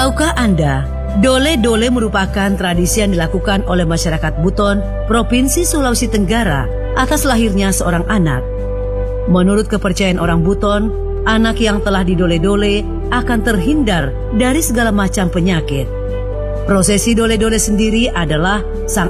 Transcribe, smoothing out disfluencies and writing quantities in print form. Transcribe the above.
Tahukah Anda, dole-dole merupakan tradisi yang dilakukan oleh masyarakat Buton, Provinsi Sulawesi Tenggara atas lahirnya seorang anak. Menurut kepercayaan orang Buton, anak yang telah didole-dole akan terhindar dari segala macam penyakit. Prosesi dole-dole sendiri adalah sang